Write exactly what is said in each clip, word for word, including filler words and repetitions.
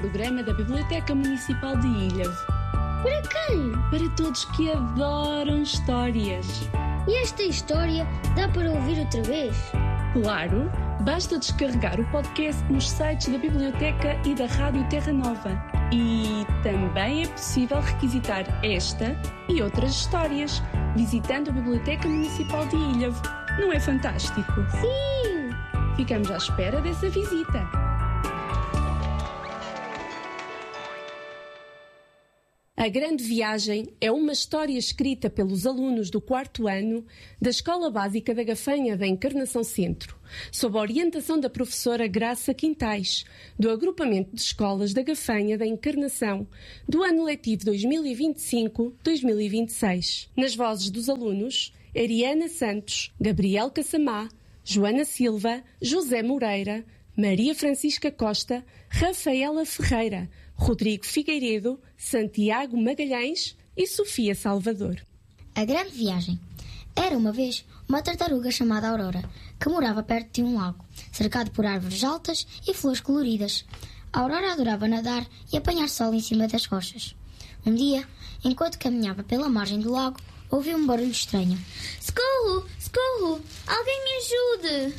programa da Biblioteca Municipal de Ilhavo. Para quem? Para todos que adoram histórias. E esta história dá para ouvir outra vez? Claro, basta descarregar o podcast nos sites da Biblioteca e da Rádio Terra Nova. E também é possível requisitar esta e outras histórias visitando a Biblioteca Municipal de Ilhavo. Não é fantástico? Sim! Ficamos à espera dessa visita. A Grande Viagem é uma história escrita pelos alunos do quarto ano da Escola Básica da Gafanha da Encarnação Centro, sob a orientação da professora Graça Quintais, do Agrupamento de Escolas da Gafanha da Encarnação, do ano letivo dois mil e vinte e cinco dois mil e vinte e seis. Nas vozes dos alunos, Ariana Santos, Gabriel Cassamá, Joana Silva, José Moreira, Maria Francisca Costa, Rafaela Ferreira, Rodrigo Figueiredo, Santiago Magalhães e Sofia Salvador. A Grande Viagem. Era uma vez uma tartaruga chamada Aurora, que morava perto de um lago, cercado por árvores altas e flores coloridas. A Aurora adorava nadar e apanhar sol em cima das rochas. Um dia, enquanto caminhava pela margem do lago, ouviu um barulho estranho. Socorro! Socorro! Alguém me ajude!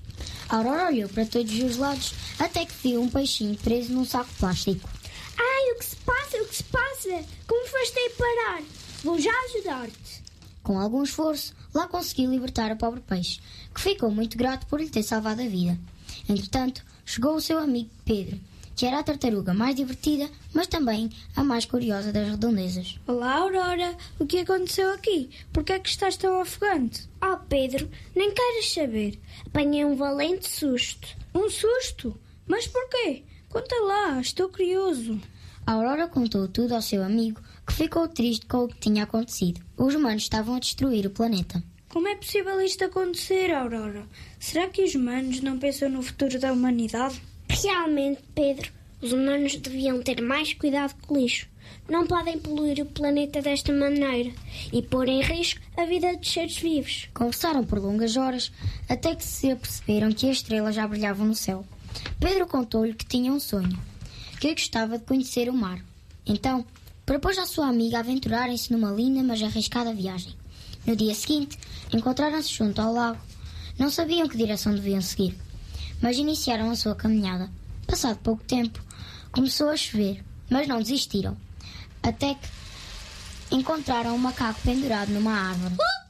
A Aurora olhou para todos os lados até que viu um peixinho preso num saco de plástico. Ai, o que se passa? O que se passa? Como foste aí parar? Vou já ajudar-te. Com algum esforço, lá conseguiu libertar o pobre peixe, que ficou muito grato por lhe ter salvado a vida. Entretanto, chegou o seu amigo Pedro, que era a tartaruga mais divertida, mas também a mais curiosa das redondezas. Olá, Aurora. O que aconteceu aqui? Por que é que estás tão ofegante? Oh, Pedro, nem queres saber. Apanhei um valente susto. Um susto? Mas porquê? Conta lá, estou curioso. A Aurora contou tudo ao seu amigo, que ficou triste com o que tinha acontecido. Os humanos estavam a destruir o planeta. Como é possível isto acontecer, Aurora? Será que os humanos não pensam no futuro da humanidade? Realmente, Pedro, os humanos deviam ter mais cuidado com o lixo. Não podem poluir o planeta desta maneira e pôr em risco a vida dos seres vivos. Conversaram por longas horas, até que se aperceberam que as estrelas já brilhavam no céu. Pedro contou-lhe que tinha um sonho, que gostava de conhecer o mar. Então, propôs à sua amiga aventurarem-se numa linda, mas arriscada viagem. No dia seguinte, encontraram-se junto ao lago. Não sabiam que direção deviam seguir, mas iniciaram a sua caminhada. Passado pouco tempo, começou a chover, mas não desistiram, até que encontraram um macaco pendurado numa árvore.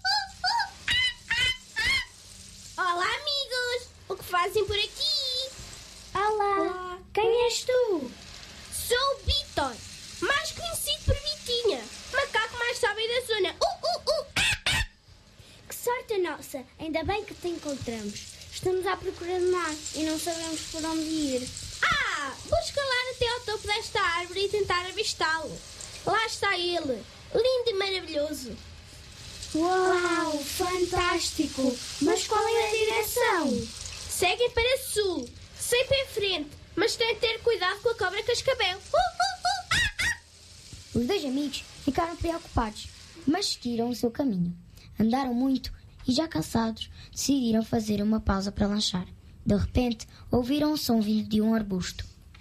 Olá, amigos! O que fazem por aqui? Olá. Olá! Quem és tu? Sou o Vitor, mais conhecido por Vitinha, macaco mais sábio da zona. Uh, uh, uh. Que sorte a nossa! Ainda bem que te encontramos. Estamos à procura de mar e não sabemos por onde ir. Ah! Vou escalar até ao topo desta árvore e tentar avistá-lo. Lá está ele, lindo e maravilhoso. Uau! Fantástico! Mas qual é a direção? Seguem para sul, sempre em frente, mas tem de ter cuidado com a cobra cascavel. Uh, uh, uh, ah, ah. Os dois amigos ficaram preocupados, mas seguiram o seu caminho. Andaram muito e, já cansados, decidiram fazer uma pausa para lanchar. De repente, ouviram um som vindo de um arbusto.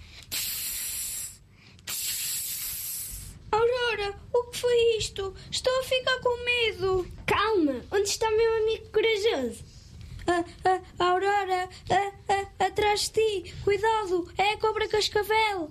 Aurora, o que foi isto? Estou a ficar com medo. Calma, onde está o meu amigo corajoso? Ah, ah, Aurora, ah, ah, atrás de ti, cuidado, é a cobra cascavel.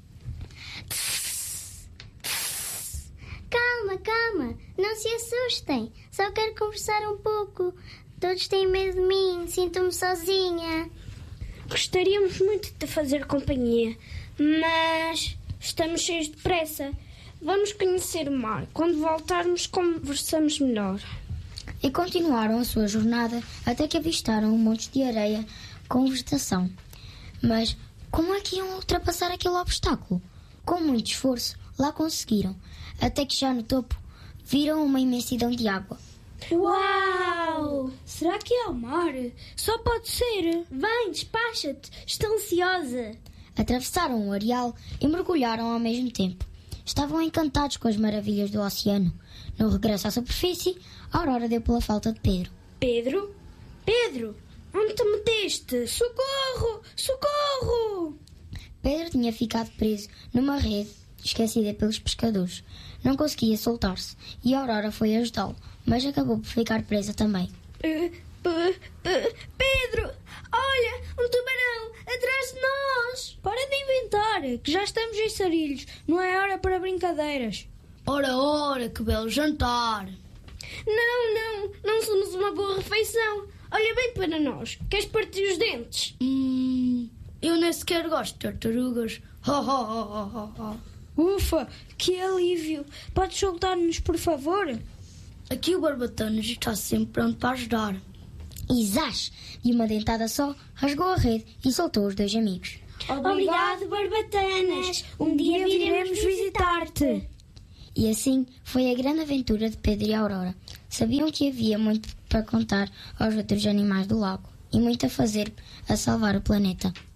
Calma, calma, não se assustem, só quero conversar um pouco. Todos têm medo de mim, sinto-me sozinha. Gostaríamos muito de te fazer companhia, mas estamos cheios de pressa. Vamos conhecer o mar. Quando voltarmos, conversamos melhor. E continuaram a sua jornada até que avistaram um monte de areia com vegetação. Mas como é que iam ultrapassar aquele obstáculo? Com muito esforço, lá conseguiram, até que já no topo viram uma imensidão de água. Uau! Será que é o mar? Só pode ser. Vem, despacha-te, estou ansiosa. Atravessaram o areal e mergulharam ao mesmo tempo. Estavam encantados com as maravilhas do oceano. No regresso à superfície, a Aurora deu pela falta de Pedro. Pedro? Pedro, onde te meteste? Socorro! Socorro! Pedro tinha ficado preso numa rede esquecida pelos pescadores. Não conseguia soltar-se e a Aurora foi ajudá-lo, mas acabou por ficar presa também. Uh, uh, uh, Pedro! Olha, um tubarão atrás de nós! Para de inventar, que já estamos em Sarilhos. Não é hora para brincadeiras. Ora, ora, que belo jantar! Não, não, não somos uma boa refeição. Olha bem para nós. Queres partir os dentes? Hum, eu nem sequer gosto de tartarugas. Ho, ho, ho, ho, ho, ho. Ufa, que alívio! Podes soltar-nos, por favor? Aqui o Barbatanas está sempre pronto para ajudar. E zás! De uma dentada só, rasgou a rede e soltou os dois amigos. Obrigado, Barbatanas. Um dia viremos visitar-te. E assim foi a grande aventura de Pedro e Aurora. Sabiam que havia muito para contar aos outros animais do lago e muito a fazer a salvar o planeta.